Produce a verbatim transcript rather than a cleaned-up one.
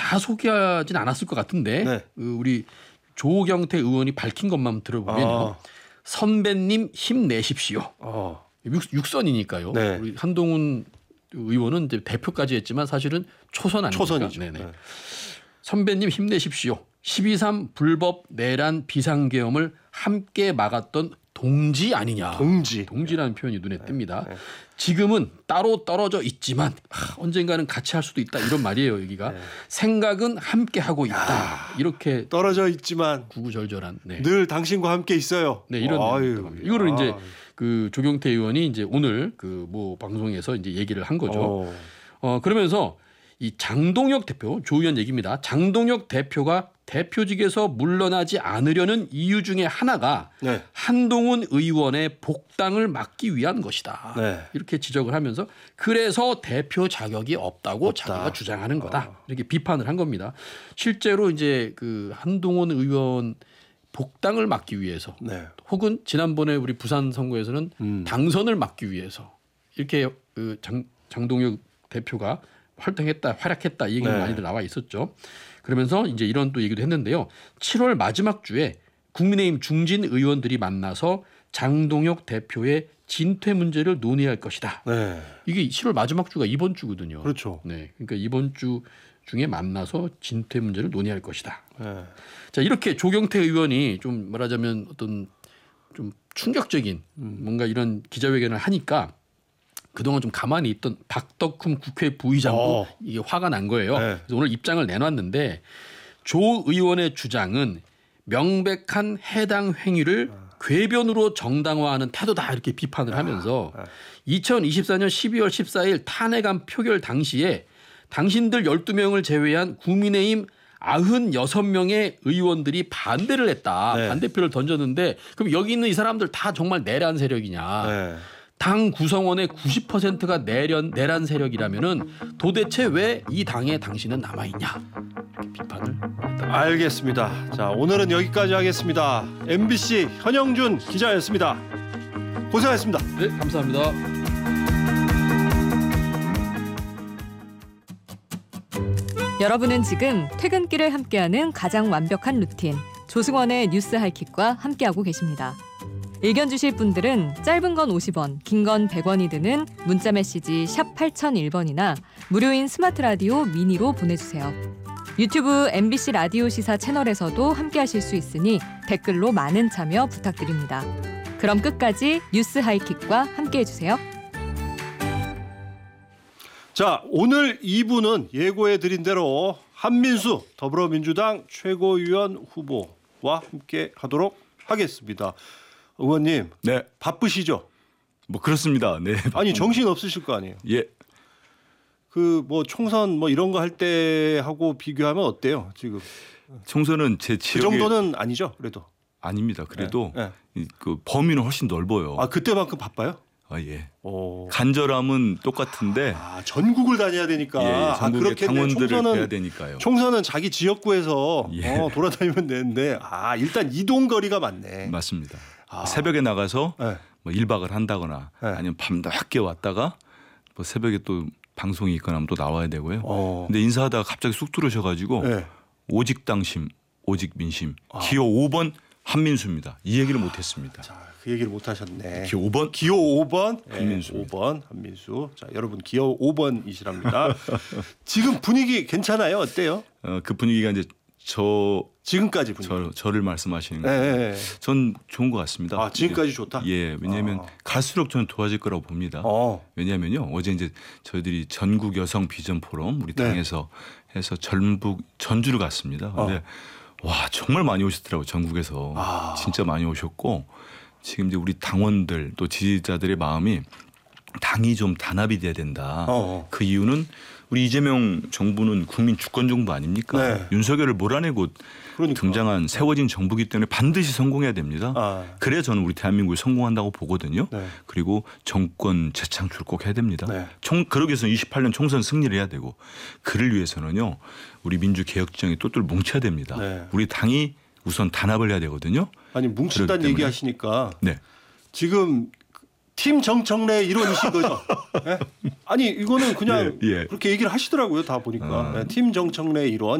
다 소개하진 않았을 것 같은데 네. 우리 조경태 의원이 밝힌 것만 들어보면요. 아. 선배님 힘내십시오. 어. 육, 육선이니까요. 네. 우리 한동훈 의원은 이제 대표까지 했지만 사실은 초선 아닙니까? 초선이죠. 네네. 네. 선배님 힘내십시오. 십이 삼 불법 내란 비상계엄을 함께 막았던 동지 아니냐. 동지. 동지라는 표현이 눈에 띕니다. 네. 지금은 따로 떨어져 있지만 아, 언젠가는 같이 할 수도 있다 이런 말이에요. 여기가. 네. 생각은 함께 하고 있다. 야, 이렇게 떨어져 있지만 구구절절한. 네. 늘 당신과 함께 있어요. 네 이런 아유, 겁니다. 이거를 아. 이제 그 조경태 의원이 이제 오늘 그 뭐 방송에서 이제 얘기를 한 거죠. 어. 어 그러면서 이 장동혁 대표 조 의원 얘기입니다. 장동혁 대표가 대표직에서 물러나지 않으려는 이유 중에 하나가 네. 한동훈 의원의 복당을 막기 위한 것이다. 네. 이렇게 지적을 하면서 그래서 대표 자격이 없다고 없다. 자기가 주장하는 거다. 어. 이렇게 비판을 한 겁니다. 실제로 이제 그 한동훈 의원 복당을 막기 위해서 네. 혹은 지난번에 우리 부산 선거에서는 음. 당선을 막기 위해서 이렇게 그 장, 장동혁 대표가 활동했다, 활약했다 이 얘기가 네. 많이들 나와 있었죠. 그러면서 이제 이런 또 얘기도 했는데요. 칠월 마지막 주에 국민의힘 중진 의원들이 만나서 장동혁 대표의 진퇴 문제를 논의할 것이다. 네. 이게 칠월 마지막 주가 이번 주거든요. 그렇죠. 네, 그러니까 이번 주 중에 만나서 진퇴 문제를 논의할 것이다. 네. 자 이렇게 조경태 의원이 좀 말하자면 어떤 좀 충격적인 음. 뭔가 이런 기자회견을 하니까 그동안 좀 가만히 있던 박덕흠 국회 부의장도 어. 이게 화가 난 거예요. 네. 그래서 오늘 입장을 내놨는데 조 의원의 주장은 명백한 해당 행위를 궤변으로 정당화하는 태도다 이렇게 비판을 하면서 아. 이천이십사 년 십이월 십사일 탄핵안 표결 당시에 당신들 열두 명을 제외한 국민의힘 구십육 명의 의원들이 반대를 했다. 네. 반대표를 던졌는데 그럼 여기 있는 이 사람들 다 정말 내란 세력이냐. 네. 당 구성원의 구십 퍼센트가 내란, 내란 세력이라면은 도대체 왜 이 당에 당신은 남아있냐. 이렇게 비판을 했다. 알겠습니다. 자, 오늘은 여기까지 하겠습니다. 엠비씨 현영준 기자였습니다. 고생하셨습니다. 네, 감사합니다. 여러분은 지금 퇴근길을 함께하는 가장 완벽한 루틴 조승원의 뉴스 하이킥과 함께하고 계십니다. 의견 주실 분들은 짧은 건 오십 원, 긴 건 백 원이 드는 문자 메시지 샵 팔공공일 번이나 무료인 스마트 라디오 미니로 보내주세요. 유튜브 엠비씨 라디오 시사 채널에서도 함께하실 수 있으니 댓글로 많은 참여 부탁드립니다. 그럼 끝까지 뉴스 하이킥과 함께해주세요. 자, 오늘 이 부는 예고해드린 대로 한민수 더불어민주당 최고위원 후보와 함께 하도록 하겠습니다. 의원님, 네, 바쁘시죠? 뭐 그렇습니다. 네. 아니 정신 없으실 거 아니에요? 예, 그 뭐 총선 뭐 이런 거 할 때 하고 비교하면 어때요? 지금 총선은 제 그 지역에 정도는 아니죠, 그래도. 아닙니다. 그래도 네, 이- 그 범위는 훨씬 넓어요. 아 그때만큼 바빠요? 아, 예. 오. 간절함은 똑같은데 아 전국을 다녀야 되니까. 예, 아 전국의 그렇겠네. 당원들을 총선은 뵈야 되니까요. 총선은 자기 지역구에서 예. 어, 돌아다니면 되는데 아 일단 이동 거리가 많네. 맞습니다. 아. 새벽에 나가서 네. 뭐 일 박을 한다거나 네. 아니면 밤늦게 왔다가 뭐 새벽에 또 방송이 있거나 하면 또 나와야 되고요. 어. 근데 인사하다가 갑자기 쑥 들어오셔가지고 네. 오직 당심, 오직 민심, 아. 기호 오 번 한민수입니다. 이 얘기를 못했습니다. 자, 그 얘기를 못 하셨네. 기호 오 번 기호 오 번 한민수입니다. 오 번 한민수. 자, 여러분 기호 오 번이시랍니다. 지금 분위기 괜찮아요? 어때요? 어, 그 분위기가 이제 저, 지금까지 분위기. 저 저를 말씀하시는 네, 거예요. 네, 네. 전 좋은 것 같습니다. 아, 지금까지 좋다? 예, 왜냐하면 아. 갈수록 저는 좋아질 거라고 봅니다. 어. 왜냐하면요, 어제 이제 저희들이 전국 여성 비전 포럼 우리 네. 당에서 해서 전북 전주를 갔습니다. 근데 와 정말 많이 오셨더라고요. 전국에서 아. 진짜 많이 오셨고 지금 이제 우리 당원들 또 지지자들의 마음이 당이 좀 단합이 돼야 된다. 어. 그 이유는 우리 이재명 정부는 국민 주권 정부 아닙니까? 네. 윤석열을 몰아내고 그러니까. 등장한 세워진 정부기 때문에 반드시 성공해야 됩니다. 아. 그래야 저는 우리 대한민국이 성공한다고 보거든요. 네. 그리고 정권 재창출 꼭 해야 됩니다. 네. 총 그러기 위해서는 이십팔 년 총선 승리를 해야 되고 그를 위해서는요. 우리 민주개혁정이 똘똘 뭉쳐야 됩니다. 네. 우리 당이 우선 단합을 해야 되거든요. 아니 뭉친다는 그렇기 때문에. 얘기 하시니까 네. 지금 팀 정청래 일원이신 거죠? 네? 아니 이거는 그냥 예, 예. 그렇게 얘기를 하시더라고요. 다 보니까. 아. 네, 팀 정청래 일원.